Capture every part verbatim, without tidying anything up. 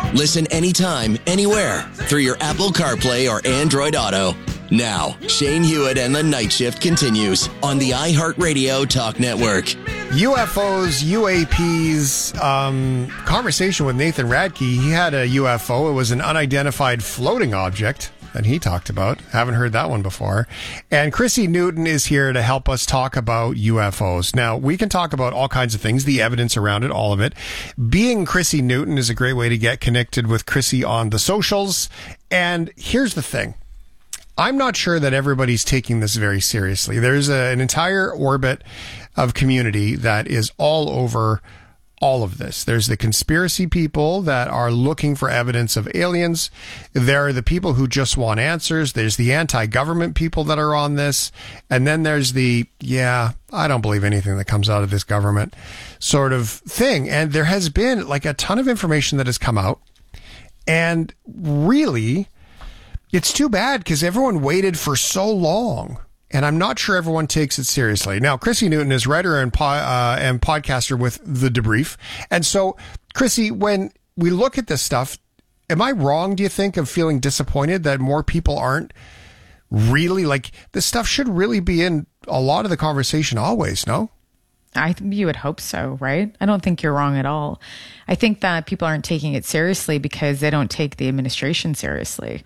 Listen anytime, anywhere through your Apple CarPlay or Android Auto. Now, Shane Hewitt and the Night Shift continues on the iHeartRadio Talk Network. U F Os, U A Ps, um, conversation with Nathan Radke. He had a U F O. It was an unidentified floating object that he talked about. Haven't heard that one before. And Chrissy Newton is here to help us talk about U F Os. Now, we can talk about all kinds of things, the evidence around it, all of it. Being Chrissy Newton is a great way to get connected with Chrissy on the socials. And here's the thing. I'm not sure that everybody's taking this very seriously. There's a, an entire orbit of community that is all over all of this. There's the conspiracy people that are looking for evidence of aliens. There are the people who just want answers. There's the anti-government people that are on this. And then there's the, yeah, I don't believe anything that comes out of this government sort of thing. And there has been like a ton of information that has come out. And really, it's too bad because everyone waited for so long. And I'm not sure everyone takes it seriously. Now, Chrissy Newton is writer and, po- uh, and podcaster with The Debrief. And so, Chrissy, when we look at this stuff, am I wrong, do you think, of feeling disappointed that more people aren't really, like, this stuff should really be in a lot of the conversation always, no? I think you would hope so, right? I don't think you're wrong at all. I think that people aren't taking it seriously because they don't take the administration seriously.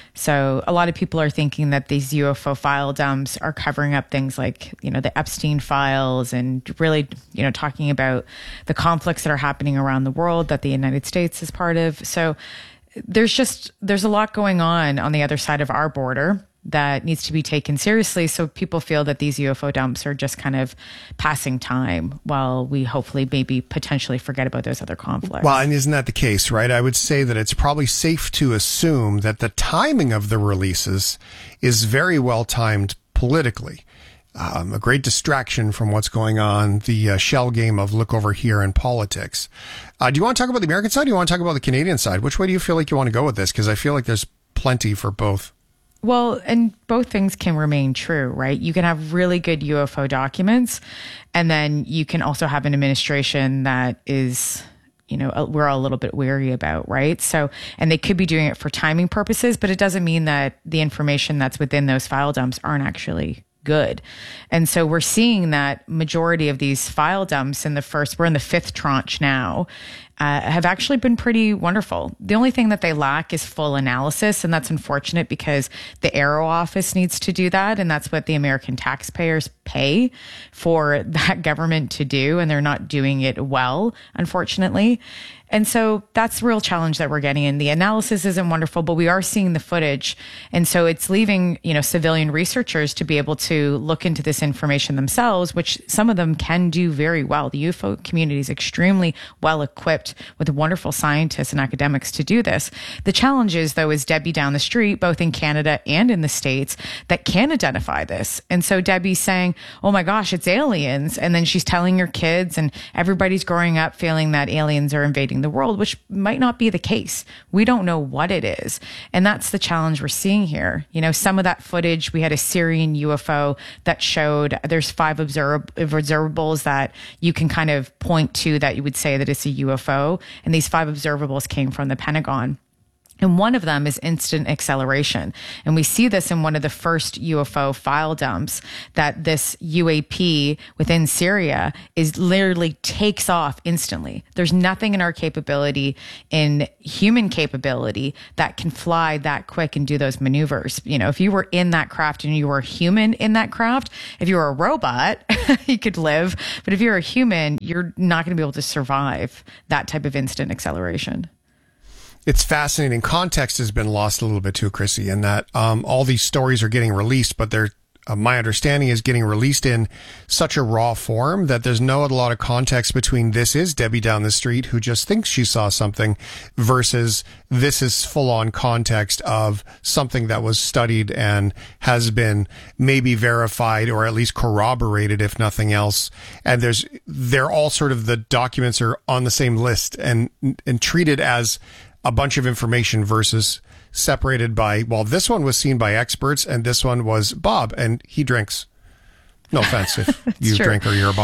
So a lot of people are thinking that these U F O file dumps are covering up things like, you know, the Epstein files and really, you know, talking about the conflicts that are happening around the world that the United States is part of. So there's just, there's a lot going on on the other side of our border that needs to be taken seriously. So people feel that these U F O dumps are just kind of passing time while we hopefully maybe potentially forget about those other conflicts. Well, and isn't that the case, right? I would say that it's probably safe to assume that the timing of the releases is very well timed politically. Um, a great distraction from what's going on, the uh, shell game of look over here in politics. Uh, do you want to talk about the American side? Or do you want to talk about the Canadian side? Which way do you feel like you want to go with this? Because I feel like there's plenty for both. Well, and both things can remain true, right? You can have really good U F O documents, and then you can also have an administration that is, you know, we're all a little bit wary about, right? So, and they could be doing it for timing purposes, but it doesn't mean that the information that's within those file dumps aren't actually good. And so we're seeing that majority of these file dumps in the first, we're in the fifth tranche now, uh, have actually been pretty wonderful. The only thing that they lack is full analysis. And that's unfortunate because the Arrow office needs to do that. And that's what the American taxpayers pay for that government to do. And they're not doing it well, unfortunately. And so that's the real challenge that we're getting in. The analysis isn't wonderful, but we are seeing the footage. And so it's leaving, you know, civilian researchers to be able to look into this information themselves, which some of them can do very well. The U F O community is extremely well equipped with wonderful scientists and academics to do this. The challenge is, though, is Debbie down the street, both in Canada and in the States, that can identify this. And so Debbie's saying, oh my gosh, it's aliens. And then she's telling her kids, and everybody's growing up feeling that aliens are invading the world, which might not be the case. We don't know what it is. And that's the challenge we're seeing here. You know, some of that footage, we had a Syrian U F O that showed there's five observ- observables that you can kind of point to that you would say that it's a U F O. And these five observables came from the Pentagon. And one of them is instant acceleration. And we see this in one of the first U F O file dumps, that this U A P within Syria is literally takes off instantly. There's nothing in our capability, in human capability, that can fly that quick and do those maneuvers. You know, if you were in that craft and you were a human in that craft, if you were a robot, you could live. But if you're a human, you're not going to be able to survive that type of instant acceleration. It's fascinating. Context has been lost a little bit too, Chrissy, in that um, all these stories are getting released, but they're, uh, my understanding is getting released in such a raw form that there's no a lot of context between this is Debbie down the street who just thinks she saw something versus this is full-on context of something that was studied and has been maybe verified or at least corroborated, if nothing else. And there's, they're all sort of, the documents are on the same list and and treated as a bunch of information versus separated by, well, this one was seen by experts and this one was Bob and he drinks. No offense if you true. drink or you're a Bob.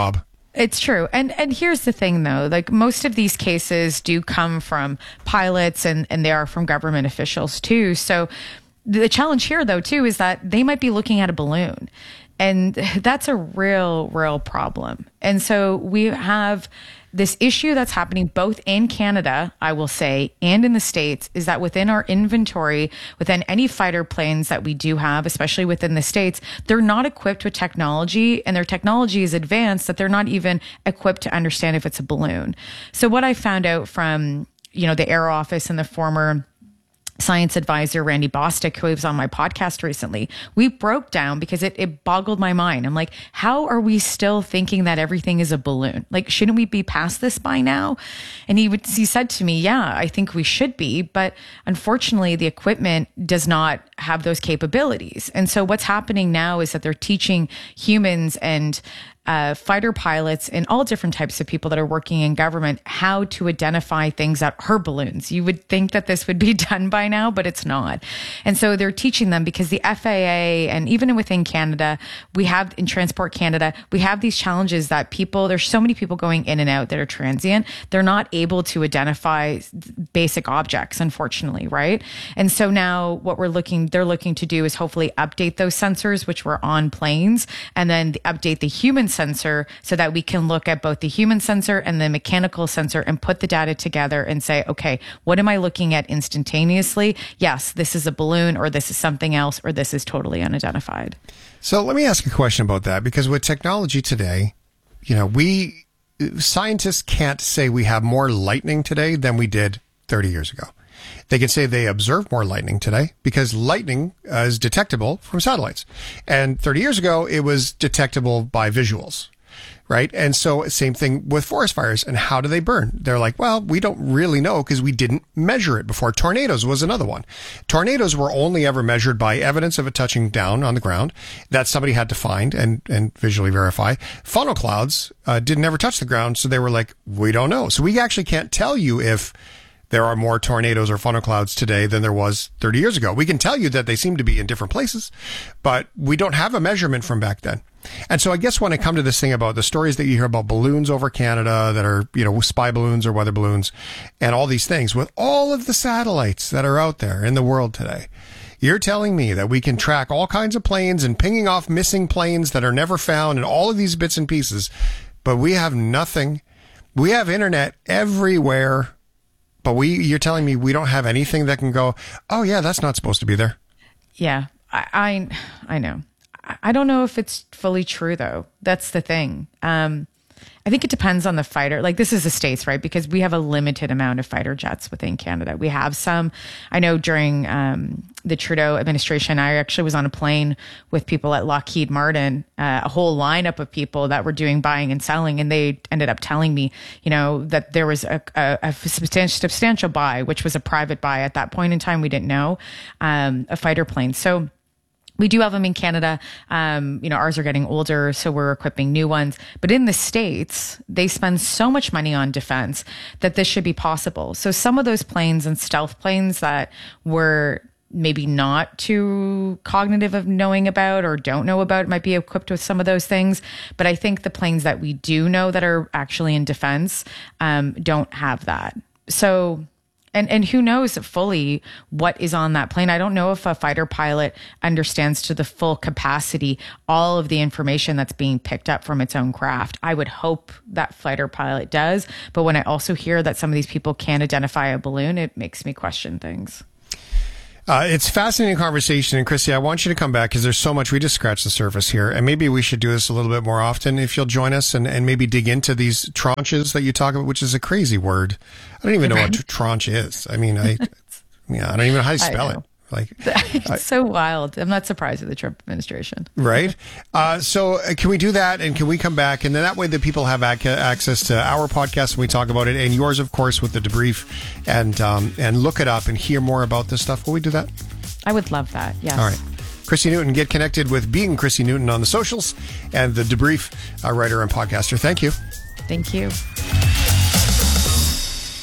It's true. And and here's the thing, though. Like, most of these cases do come from pilots, and, and they are from government officials, too. So the challenge here, though, too, is that they might be looking at a balloon. And that's a real, real problem. And so we have this issue that's happening both in Canada, I will say, and in the States, is that within our inventory, within any fighter planes that we do have, especially within the States, they're not equipped with technology, and their technology is advanced that they're not even equipped to understand if it's a balloon. So what I found out from, you know, the Air Office and the former science advisor, Randy Bostic, who was on my podcast recently, we broke down because it, it boggled my mind. I'm like, how are we still thinking that everything is a balloon? Like, shouldn't we be past this by now? And he would, he said to me, yeah, I think we should be. But unfortunately, the equipment does not have those capabilities. And so what's happening now is that they're teaching humans and Uh, fighter pilots and all different types of people that are working in government how to identify things that are balloons. You would think that this would be done by now, but it's not. And so they're teaching them because the F A A, and even within Canada, we have in Transport Canada, we have these challenges that people, there's so many people going in and out that are transient. They're not able to identify basic objects, unfortunately, right? And so now what we're looking, they're looking to do is hopefully update those sensors, which were on planes, and then update the human sensor so that we can look at both the human sensor and the mechanical sensor and put the data together and say, okay, what am I looking at instantaneously? Yes, this is a balloon, or this is something else, or this is totally unidentified. So let me ask a question about that, because with technology today, you know, we scientists can't say we have more lightning today than we did thirty years ago. They can say they observe more lightning today because lightning uh, is detectable from satellites. And thirty years ago, it was detectable by visuals, right? And so same thing with forest fires. And how do they burn? They're like, well, we don't really know because we didn't measure it before. Tornadoes was another one. Tornadoes were only ever measured by evidence of it touching down on the ground that somebody had to find and, and visually verify. Funnel clouds uh, didn't ever touch the ground. So they were like, we don't know. So we actually can't tell you if there are more tornadoes or funnel clouds today than there was thirty years ago. We can tell you that they seem to be in different places, but we don't have a measurement from back then. And so I guess when I come to this thing about the stories that you hear about balloons over Canada that are, you know, spy balloons or weather balloons and all these things, with all of the satellites that are out there in the world today, you're telling me that we can track all kinds of planes and pinging off missing planes that are never found and all of these bits and pieces, but we have nothing. We have internet everywhere. But we, you're telling me we don't have anything that can go, oh yeah, that's not supposed to be there. Yeah, I, I, I know. I don't know if it's fully true though. That's the thing. Um, I think it depends on the fighter. Like, this is the States, right? Because we have a limited amount of fighter jets within Canada. We have some. I know during um, the Trudeau administration, I actually was on a plane with people at Lockheed Martin, uh, a whole lineup of people that were doing buying and selling. And they ended up telling me, you know, that there was a, a, a substantial, substantial buy, which was a private buy. At that point in time, we didn't know, um, a fighter plane. So we do have them in Canada. Um, you know, ours are getting older, so we're equipping new ones. But in the States, they spend so much money on defense that this should be possible. So some of those planes and stealth planes that were maybe not too cognitive of knowing about or don't know about might be equipped with some of those things. But I think the planes that we do know that are actually in defense um, don't have that. So... And and who knows fully what is on that plane. I don't know if a fighter pilot understands to the full capacity all of the information that's being picked up from its own craft. I would hope that fighter pilot does. But when I also hear that some of these people can't identify a balloon, it makes me question things. Uh, it's a fascinating conversation. And Christy, I want you to come back because there's so much. We just scratched the surface here. And maybe we should do this a little bit more often if you'll join us and, and maybe dig into these tranches that you talk about, which is a crazy word. I don't even know what tranche is. I mean, I, yeah, I don't even know how to spell it. Like, it's I, so wild. I'm not surprised with the Trump administration. Right. Uh, so uh, can we do that? And can we come back? And then that way the people have ac- access to our podcast when we talk about it, and yours, of course, with the debrief, and um, and look it up and hear more about this stuff. Will we do that? I would love that. Yes. All right. Christy Newton, get connected with Being Christy Newton on the socials, and the debrief, uh, writer and podcaster. Thank you. Thank you.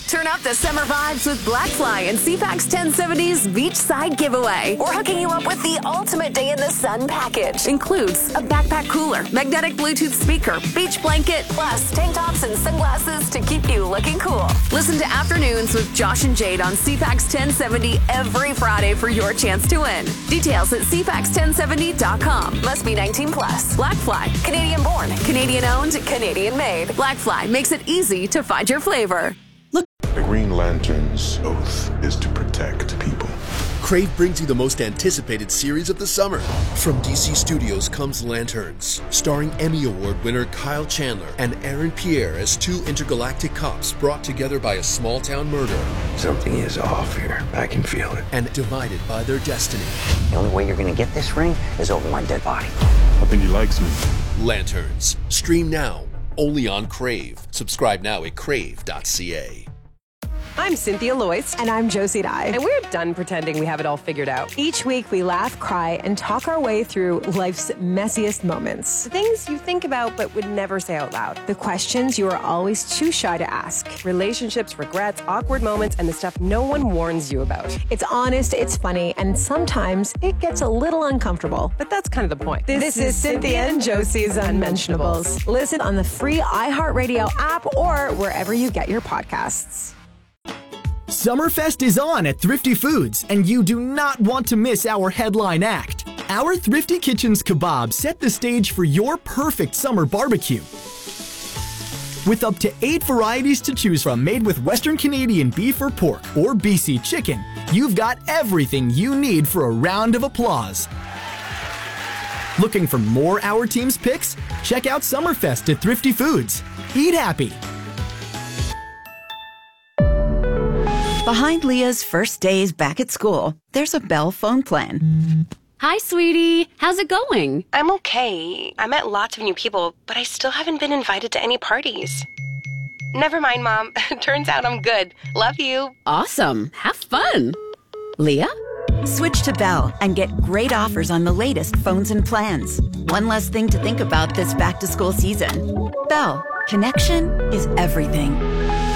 Turn up the summer vibes with Blackfly and C PAC's ten seventies Beachside Giveaway. We're hooking you up with the ultimate day in the sun package. Includes a backpack cooler, magnetic Bluetooth speaker, beach blanket, plus tank tops and sunglasses to keep you looking cool. Listen to Afternoons with Josh and Jade on C PAC's ten seventy every Friday for your chance to win. Details at c pacs ten seventy dot com. Must be nineteen plus. Blackfly, Canadian born, Canadian owned, Canadian made. Blackfly makes it easy to find your flavor. The Green Lantern's oath is to protect people. Crave brings you the most anticipated series of the summer. From D C Studios comes Lanterns, starring Emmy Award winner Kyle Chandler and Aaron Pierre as two intergalactic cops brought together by a small-town murder. Something is off here. I can feel it. And divided by their destiny. The only way you're going to get this ring is over my dead body. I think he likes me. Lanterns. Stream now, only on Crave. Subscribe now at crave dot c a. I'm Cynthia Loyce. And I'm Josie Dye. And we're done pretending we have it all figured out. Each week we laugh, cry, and talk our way through life's messiest moments. The things you think about but would never say out loud. The questions you are always too shy to ask. Relationships, regrets, awkward moments, and the stuff no one warns you about. It's honest, it's funny, and sometimes it gets a little uncomfortable. But that's kind of the point. This, this is, is Cynthia and Josie's Unmentionables. Listen on the free iHeartRadio app or wherever you get your podcasts. Summerfest is on at Thrifty Foods, and you do not want to miss our headline act. Our Thrifty Kitchens kebabs set the stage for your perfect summer barbecue. With up to eight varieties to choose from made with Western Canadian beef or pork or B C chicken, you've got everything you need for a round of applause. Looking for more Our Team's picks? Check out Summerfest at Thrifty Foods. Eat happy. Behind Leah's first days back at school, there's a Bell phone plan. Hi, sweetie. How's it going? I'm okay. I met lots of new people, but I still haven't been invited to any parties. Never mind, Mom. Turns out I'm good. Love you. Awesome. Have fun. Leah? Switch to Bell and get great offers on the latest phones and plans. One less thing to think about this back-to-school season. Bell. Connection is everything.